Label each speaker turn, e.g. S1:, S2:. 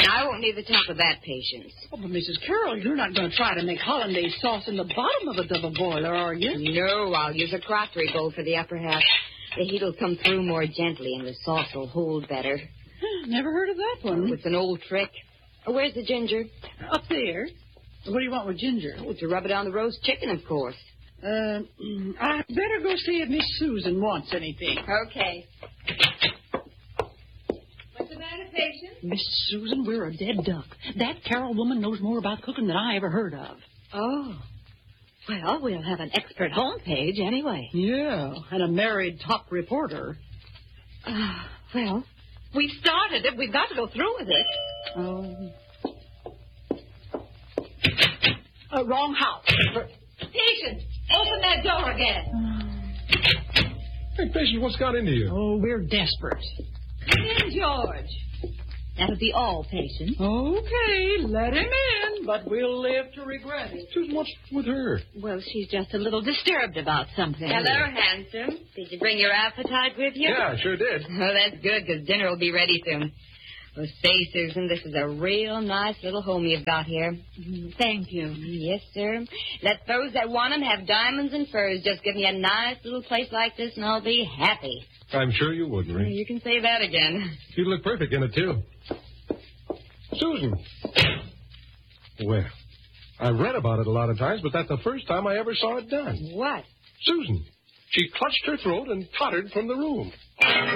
S1: I won't need the top of that, Patience.
S2: Oh, but Mrs. Carroll, you're not going to try to make hollandaise sauce in the bottom of a double boiler, are you?
S1: No, I'll use a crockery bowl for the upper half. The heat will come through more gently and the sauce will hold better.
S2: Never heard of that one.
S1: Oh, it's an old trick. Where's the ginger?
S2: Up there. What do you want with ginger?
S1: Oh, to rub it on the roast chicken, of course.
S2: I better go see if Miss Susan wants anything.
S1: Okay. What's the matter, Patience?
S2: Miss Susan, we're a dead duck. That Carroll woman knows more about cooking than I ever heard of.
S1: Oh. Well, we'll have an expert homepage anyway.
S2: Yeah, and a married top reporter.
S1: Well, we've started it. We've got to go through with it. Wrong house. Patience, open that door again.
S3: Hey, Patience, what's got into you?
S2: Oh, we're desperate.
S1: Come in, George. That'll be all, Patience.
S2: Okay, let him in, but we'll live to regret it.
S3: Susan, what's with her?
S1: Well, she's just a little disturbed about something. Hello, handsome. Did you bring your appetite with you?
S3: Yeah, I sure did.
S1: Oh, that's good, because dinner will be ready soon. Well, say, Susan, this is a real nice little home you've got here.
S2: Thank you.
S1: Yes, sir. Let those that want 'em have diamonds and furs. Just give me a nice little place like this, and I'll be happy.
S3: I'm sure you would, Marie.
S1: You can say that again.
S3: You'd look perfect in it, too. Susan. Well, I've read about it a lot of times, but that's the first time I ever saw it done.
S1: What?
S3: Susan. She clutched her throat and tottered from the room.